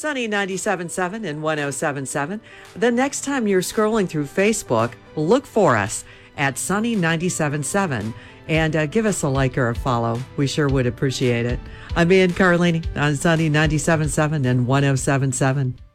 Sunny 97.7 and 107.7. The next time you're scrolling through Facebook, look for us at Sunny 97.7 and give us a like or a follow. We sure would appreciate it. I'm Ann Carlini on Sunny 97.7 and 107.7.